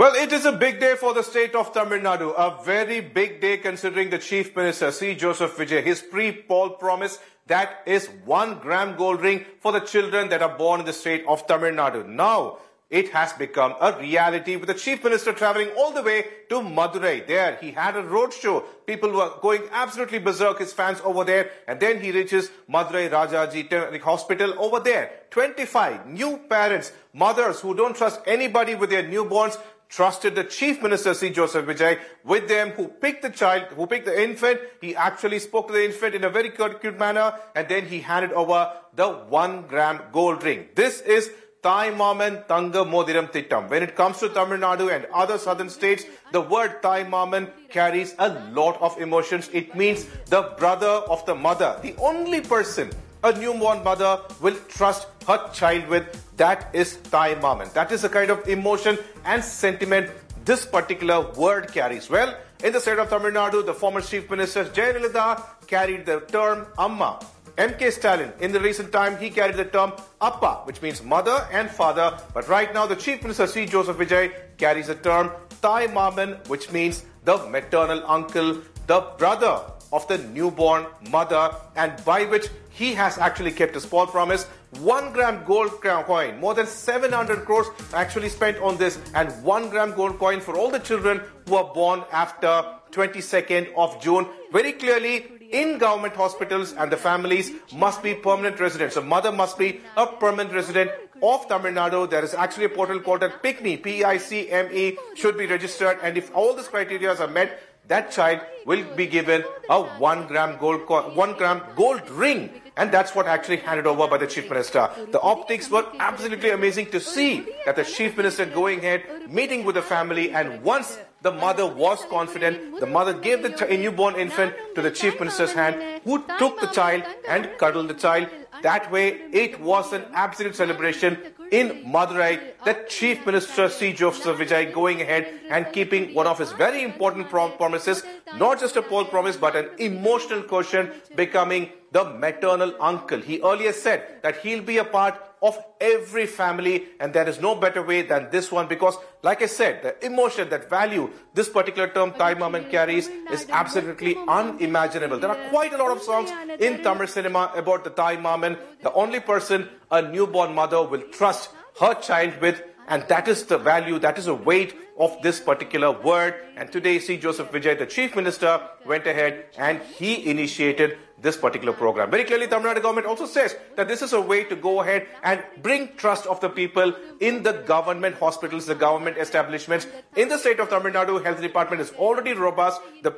Well, it is a big day for the state of Tamil Nadu. A very big day considering the Chief Minister, C. Joseph Vijay, his pre-poll promise that is 1 gram gold ring for the children that are born in the state of Tamil Nadu. Now, it has become a reality with the Chief Minister travelling all the way to Madurai. There, he had a roadshow. People were going absolutely berserk, his fans over there. And then he reaches Madurai Rajaji Hospital over there. 25 new parents, mothers who don't trust anybody with their newborns, trusted the Chief Minister, C. Joseph Vijay, with them, who picked the child, who picked the infant. He actually spoke to the infant in a very cute manner, and then he handed over the 1 gram gold ring. This is Thaimaman Thanga Modiram Thittam. When it comes to Tamil Nadu and other southern states, the word Thaimaman carries a lot of emotions. It means the brother of the mother, the only person a newborn mother will trust her child with. That is Thaimaman. That is the kind of emotion and sentiment this particular word carries. Well, in the state of Tamil Nadu, the former Chief Minister Jayalalitha carried the term Amma. M.K. Stalin, in the recent time, he carried the term Appa, which means mother and father. But right now, the Chief Minister, C. Joseph Vijay, carries the term Thaimaman, which means the maternal uncle, the brother of the newborn mother, and by which he has actually kept his poll promise. 1 gram gold coin, more than 700 crores actually spent on this, and 1 gram gold coin for all the children who are born after 22nd of June. Very clearly, in government hospitals, and the families must be permanent residents. A mother must be a permanent resident of Tamil Nadu. There is actually a portal called PICME, P-I-C-M-E, should be registered, and if all these criteria are met, that child will be given a 1 gram gold ring. And that's what actually handed over by the Chief Minister. The optics were absolutely amazing to see that the Chief Minister going ahead, meeting with the family, and once the mother was confident, the mother gave the newborn infant to the Chief Minister's hand, who took the child and cuddled the child. That way, it was an absolute celebration in Madurai. The Chief Minister, C. Joseph Vijay, going ahead and keeping one of his very important promises, not just a poll promise, but an emotional quotient, becoming the maternal uncle. He earlier said that he'll be a part of every family, and there is no better way than this one, because, like I said, the emotion, that value this particular term Thaimaman carries is absolutely unimaginable. There are quite a lot of songs in Tamil cinema about the Thaimaman, the only person a newborn mother will trust her child with, and that is the value, that is the weight of this particular word. And today, C. Joseph Vijay, the Chief Minister, went ahead and he initiated this particular program. Very clearly, Tamil Nadu government also says that this is a way to go ahead and bring trust of the people in the government hospitals, the government establishments. In the state of Tamil Nadu, health department is already robust. The